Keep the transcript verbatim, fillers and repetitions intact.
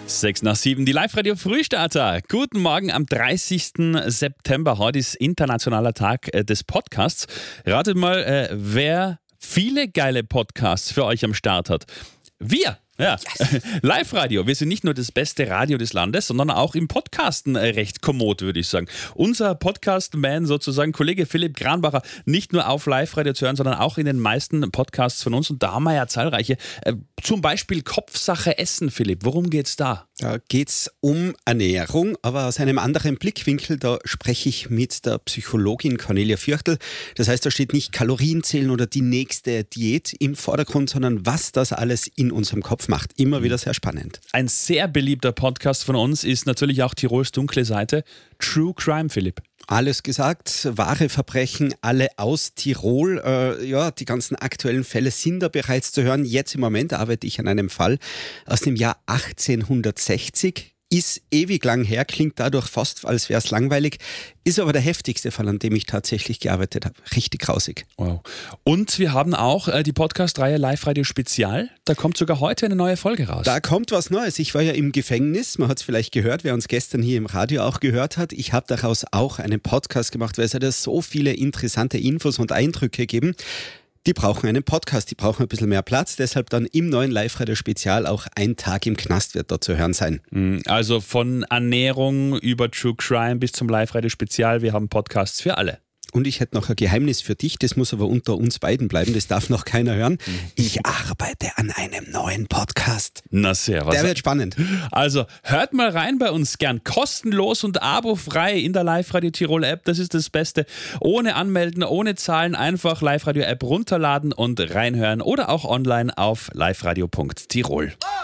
Sechs nach sieben, die Live-Radio-Frühstarter. Guten Morgen am dreißigsten September. Heute ist internationaler Tag äh, des Podcasts. Ratet mal, äh, wer viele geile Podcasts für euch am Start hat. Wir! Ja, yes. Live-Radio. Wir sind nicht nur das beste Radio des Landes, sondern auch im Podcasten recht kommod, würde ich sagen. Unser Podcast-Man sozusagen, Kollege Philipp Granbacher, nicht nur auf Live-Radio zu hören, sondern auch in den meisten Podcasts von uns. Und da haben wir ja zahlreiche. Äh, zum Beispiel Kopfsache Essen, Philipp. Worum geht's da? Da geht's um Ernährung, aber aus einem anderen Blickwinkel. Da spreche ich mit der Psychologin Cornelia Fürchtel. Das heißt, da steht nicht Kalorien zählen oder die nächste Diät im Vordergrund, sondern was das alles in unserem Kopf macht. Immer wieder sehr spannend. Ein sehr beliebter Podcast von uns ist natürlich auch Tirols dunkle Seite. True Crime, Philipp. Alles gesagt, wahre Verbrechen, alle aus Tirol. Äh, ja, die ganzen aktuellen Fälle sind da bereits zu hören. Jetzt im Moment arbeite ich an einem Fall aus dem Jahr achtzehnhundertsechzig. Ist ewig lang her, klingt dadurch fast, als wäre es langweilig. Ist aber der heftigste Fall, an dem ich tatsächlich gearbeitet habe. Richtig grausig. Wow. Und wir haben auch äh, die Podcast-Reihe Live-Radio Spezial. Da kommt sogar heute eine neue Folge raus. Da kommt was Neues. Ich war ja im Gefängnis. Man hat es vielleicht gehört, wer uns gestern hier im Radio auch gehört hat. Ich habe daraus auch einen Podcast gemacht, weil es hat ja so viele interessante Infos und Eindrücke geben. Die brauchen einen Podcast, die brauchen ein bisschen mehr Platz, deshalb dann im neuen Live-Radio-Spezial auch ein Tag im Knast wird da zu hören sein. Also von Ernährung über True Crime bis zum Live-Radio-Spezial, wir haben Podcasts für alle. Und ich hätte noch ein Geheimnis für dich, das muss aber unter uns beiden bleiben, das darf noch keiner hören. Ich arbeite an einem neuen Podcast. Na sehr, was? Der wird spannend. Also hört mal rein bei uns, gern kostenlos und abofrei in der Live-Radio Tirol App, das ist das Beste. Ohne Anmelden, ohne Zahlen, einfach Live-Radio App runterladen und reinhören oder auch online auf liveradio punkt tirol.